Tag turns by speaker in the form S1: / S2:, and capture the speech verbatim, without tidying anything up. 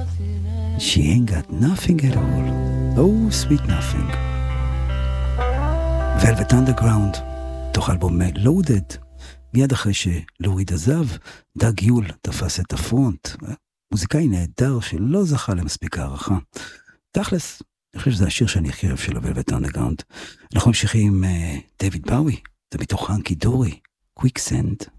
S1: She ain't got nothing at all. Oh, sweet nothing. Velvet Underground, תוך אלבום Loaded, מיד אחרי שלוריד עזב, דאג יול תפס את הפרונט. מוזיקאי נהדר שלא זכה למספיק הערכה. תכלס, אני חושב שזה השיר שאני הכי אוהב של Velvet Underground. אנחנו ממשיכים עם דיוויד באוי, זה מתוך הנקי דורי, Quicksand.